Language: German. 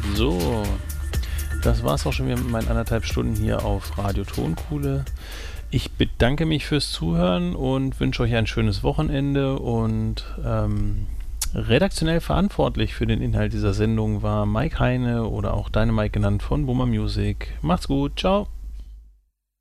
So, das war's auch schon wieder mit meinen 1,5 Stunden hier auf Radio Tonkuhle. Ich bedanke mich fürs Zuhören und wünsche euch ein schönes Wochenende und redaktionell verantwortlich für den Inhalt dieser Sendung war Mike Heine oder auch Dynamite genannt von Boomer Music. Macht's gut, ciao!